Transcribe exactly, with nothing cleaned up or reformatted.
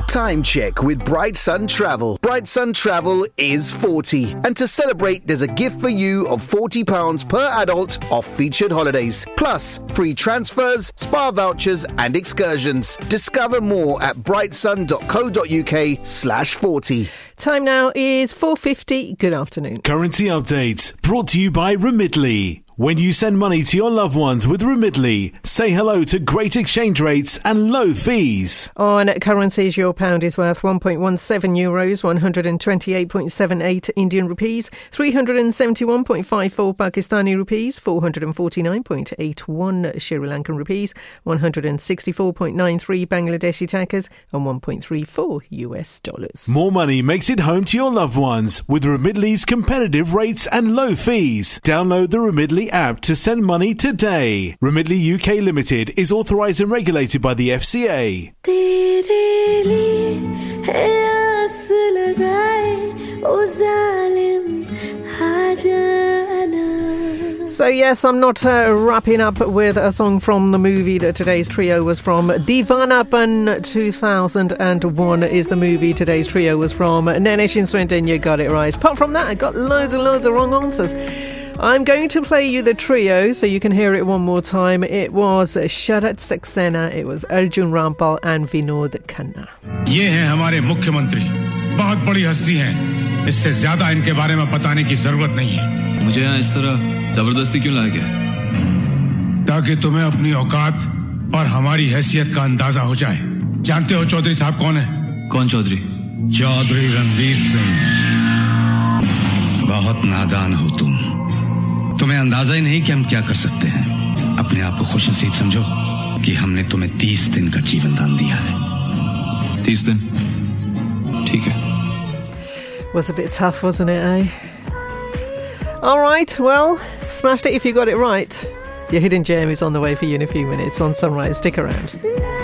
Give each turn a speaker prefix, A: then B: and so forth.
A: Time check with Bright Sun Travel. Bright Sun Travel is forty. And to celebrate, there's a gift for you of forty pounds per adult off featured holidays. Plus, free transfers, spa vouchers and excursions. Discover more at brightsun.co.uk slash 40.
B: Time now is four fifty. Good afternoon.
C: Currency update brought to you by Remitly. When you send money to your loved ones with Remitly, say hello to great exchange rates and low fees.
B: On currencies, your pound is worth one point one seven euros, one hundred twenty-eight point seven eight Indian rupees, three hundred seventy-one point five four Pakistani rupees, four hundred forty-nine point eight one Sri Lankan rupees, one hundred sixty-four point nine three Bangladeshi takas and one point three four U S dollars.
C: More money makes it home to your loved ones with Remitly's competitive rates and low fees. Download the Remitly app to send money today. Remitly U K Limited is authorised and regulated by the F C A.
B: So yes, I'm not uh, wrapping up with a song from the movie that today's trio was from. Deevanapan two thousand one is the movie today's trio was from. Nanesh Swinton, you got it right. Apart from that, I got loads and loads of wrong answers. I'm going to play you the trio so you can hear it one more time. It was Sharat Saxena, it was Arjun Rampal and Vinod Khanna.
D: ये हैं हमारे मुख्यमंत्री, बहुत बड़ी हस्ती हैं. इससे ज्यादा इनके बारे में बताने की जरूरत नहीं है.
E: मुझे यहाँ इस तरह जबरदस्ती क्यों लाया गया?
D: ताकि तुम्हें अपनी औकात और हमारी हैसियत का अंदाजा हो जाए. जानते हो चौधरी साहब कौन है?
E: कौन चौधरी?
D: चौधरी रणवीर सिंह. बहुत नादान हो तुम. तुम्हें अंदाजा ही नहीं कि हम क्या कर सकते हैं. अपने आप को खुशनसीब समझो कि हमने तुम्हें तीस दिन का जीवन दान दिया है.
E: तीस दिन? ठीक है.
B: Was a bit tough, wasn't it, eh? All right, well, smashed it if you got it right. Your hidden gem is on the way for you in a few minutes on Sunrise. Stick around.